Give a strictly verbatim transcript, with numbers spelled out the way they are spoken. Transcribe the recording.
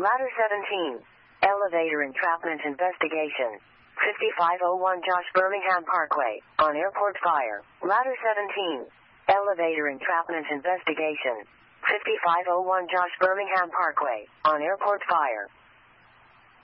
Ladder seventeen. Elevator entrapment investigation. fifty-five oh one Josh Birmingham Parkway, on airport fire. Ladder seventeen. Elevator entrapment investigation. fifty-five oh one Josh Birmingham Parkway, on airport fire.